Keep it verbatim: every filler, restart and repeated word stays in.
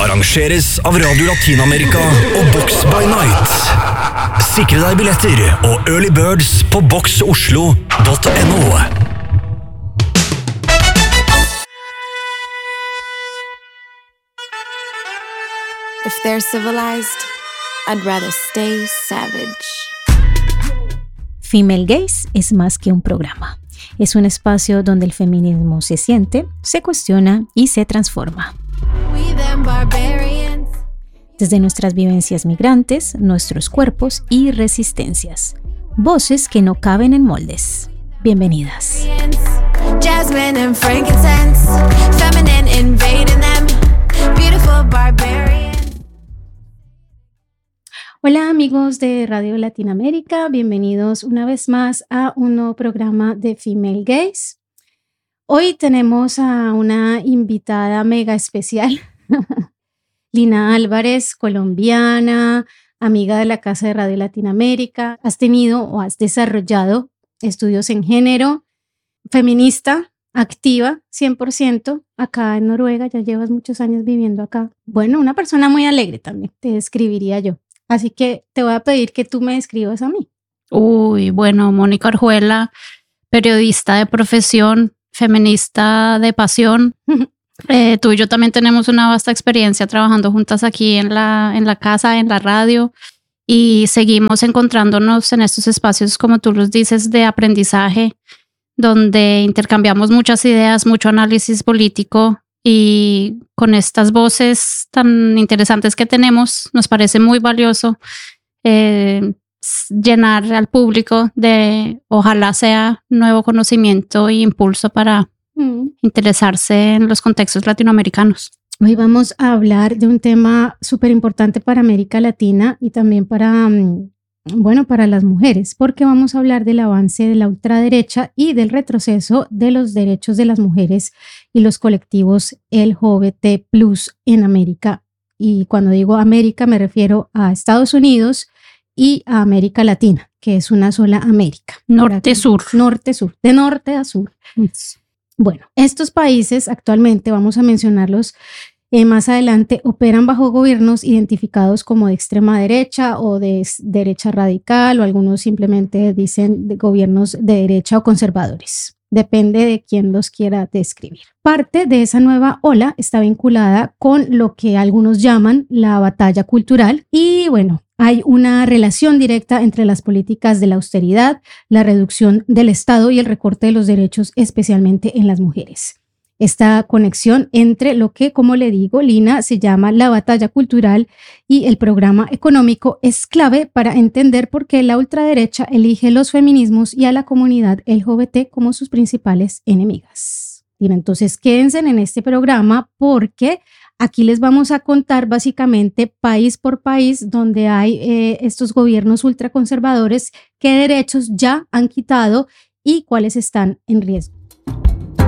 arrangeres av Radio Latin-Amerika og Box by Night. Sikre deg billetter og early birds på box oslo punktum no. If they're civilized, I'd rather stay savage. Female Gaze es más que un programa. Es un espacio donde el feminismo se siente, se cuestiona y se transforma. Desde nuestras vivencias migrantes, nuestros cuerpos y resistencias. Voces que no caben en moldes. Bienvenidas. Jasmine and frankincense, feminine invading them, beautiful barbarians. Hola amigos de Radio Latinoamérica, bienvenidos una vez más a un nuevo programa de Female Gaze. Hoy tenemos a una invitada mega especial, Lina Álvarez, colombiana, amiga de la Casa de Radio Latinoamérica. Has tenido o has desarrollado estudios en género, feminista, activa, cien por ciento, acá en Noruega, ya llevas muchos años viviendo acá. Bueno, una persona muy alegre también, te describiría yo. Así que te voy a pedir que tú me describas a mí. Uy, bueno, Mónica Orjuela, periodista de profesión, feminista de pasión. eh, tú y yo también tenemos una vasta experiencia trabajando juntas aquí en la, en la casa, en la radio, y seguimos encontrándonos en estos espacios, como tú los dices, de aprendizaje, donde intercambiamos muchas ideas, mucho análisis político. Y con estas voces tan interesantes que tenemos, nos parece muy valioso eh, llenar al público de, ojalá sea nuevo conocimiento e impulso para mm. interesarse en los contextos latinoamericanos. Hoy vamos a hablar de un tema súper importante para América Latina y también para, bueno, para las mujeres, porque vamos a hablar del avance de la ultraderecha y del retroceso de los derechos de las mujeres y los colectivos L G B T plus en América. Y cuando digo América me refiero a Estados Unidos y a América Latina, que es una sola América. Norte-sur. Norte-sur, de norte a sur. Yes. Bueno, estos países actualmente, vamos a mencionarlos Eh, más adelante, operan bajo gobiernos identificados como de extrema derecha o de derecha radical, o algunos simplemente dicen de gobiernos de derecha o conservadores. Depende de quién los quiera describir. Parte de esa nueva ola está vinculada con lo que algunos llaman la batalla cultural y bueno, hay una relación directa entre las políticas de la austeridad, la reducción del Estado y el recorte de los derechos, especialmente en las mujeres. Esta conexión entre lo que, como le digo, Lina, se llama la batalla cultural y el programa económico es clave para entender por qué la ultraderecha elige los feminismos y a la comunidad L G B T como sus principales enemigas. Lina, entonces quédense en este programa porque aquí les vamos a contar básicamente país por país donde hay eh, estos gobiernos ultraconservadores, qué derechos ya han quitado y cuáles están en riesgo.